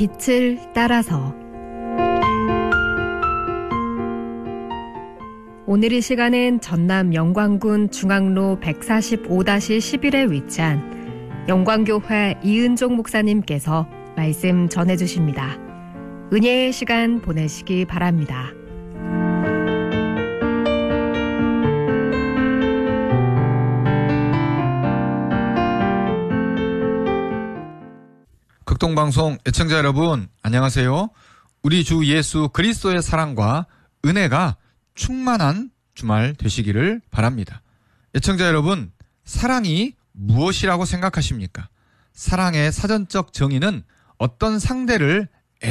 빛을 따라서. 오늘 이 시간은 전남 영광군 중앙로 145-11에 위치한 영광교회 이은종 목사님께서 말씀 전해주십니다. 은혜의 시간 보내시기 바랍니다. 극동방송 애청자 여러분, 안녕하세요. 우리 주 예수 그리스도의 사랑과 은혜가 충만한 주말 되시기를 바랍니다. 애청자 여러분, 사랑이 무엇이라고 생각하십니까? 사랑의 사전적 정의는 어떤 상대를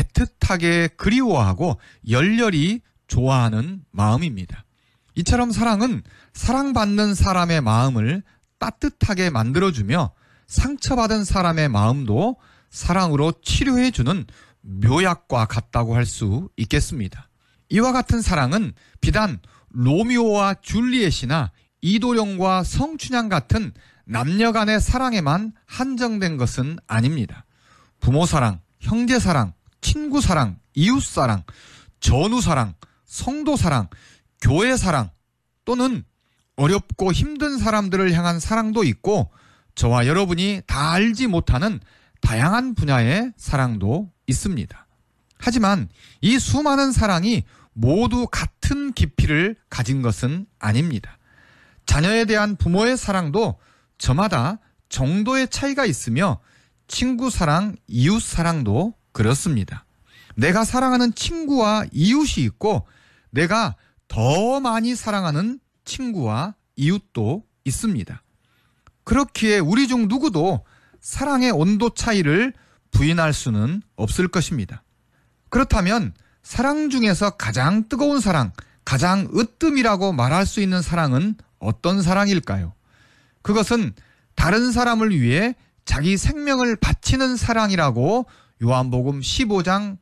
애틋하게 그리워하고 열렬히 좋아하는 마음입니다. 이처럼 사랑은 사랑받는 사람의 마음을 따뜻하게 만들어주며 상처받은 사람의 마음도 사랑으로 치료해주는 묘약과 같다고 할 수 있겠습니다. 이와 같은 사랑은 비단 로미오와 줄리엣이나 이도령과 성춘향 같은 남녀 간의 사랑에만 한정된 것은 아닙니다. 부모 사랑, 형제 사랑, 친구 사랑, 이웃 사랑, 전우 사랑, 성도 사랑, 교회 사랑, 또는 어렵고 힘든 사람들을 향한 사랑도 있고, 저와 여러분이 다 알지 못하는 다양한 분야의 사랑도 있습니다. 하지만 이 수많은 사랑이 모두 같은 깊이를 가진 것은 아닙니다. 자녀에 대한 부모의 사랑도 저마다 정도의 차이가 있으며 친구 사랑, 이웃 사랑도 그렇습니다. 내가 사랑하는 친구와 이웃이 있고 내가 더 많이 사랑하는 친구와 이웃도 있습니다. 그렇기에 우리 중 누구도 사랑의 온도 차이를 부인할 수는 없을 것입니다. 그렇다면 사랑 중에서 가장 뜨거운 사랑, 가장 으뜸이라고 말할 수 있는 사랑은 어떤 사랑일까요? 그것은 다른 사람을 위해 자기 생명을 바치는 사랑이라고 요한복음 15장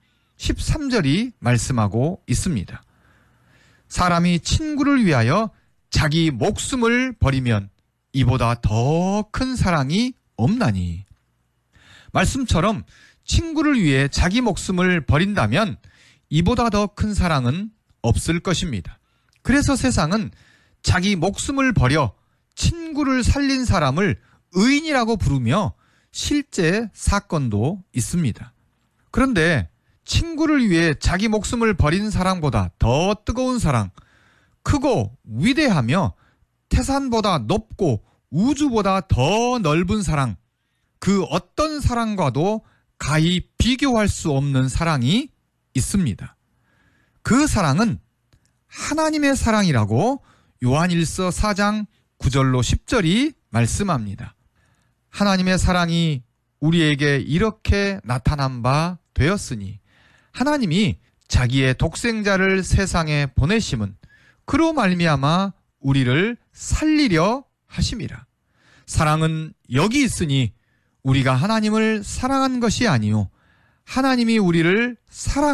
13절이 말씀하고 있습니다. 사람이 친구를 위하여 자기 목숨을 버리면 이보다 더 큰 사랑이 없나니. 말씀처럼 친구를 위해 자기 목숨을 버린다면 이보다 더 큰 사랑은 없을 것입니다. 그래서 세상은 자기 목숨을 버려 친구를 살린 사람을 의인이라고 부르며 실제 사건도 있습니다. 그런데 친구를 위해 자기 목숨을 버린 사랑보다 더 뜨거운 사랑, 크고 위대하며 태산보다 높고 우주보다 더 넓은 사랑, 그 어떤 사랑과도 가히 비교할 수 없는 사랑이 있습니다. 그 사랑은 하나님의 사랑이라고 요한일서 4장 9절로 10절이 말씀합니다. 하나님의 사랑이 우리에게 이렇게 나타난 바 되었으니 하나님이 자기의 독생자를 세상에 보내심은 그로 말미암아 우리를 살리려 하심이라. 사랑은 여기 있으니 우리가 하나님을 사랑한 것이 아니요 하나님이 우리를 사랑하셨습니다.